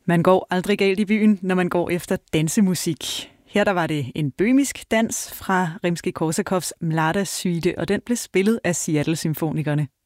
Man går aldrig galt i byen, når man går efter dansemusik. Her der var det en bøhmisk dans fra Rimskij-Korsakovs Mlada Suite, og den blev spillet af Seattle Symfonikerne.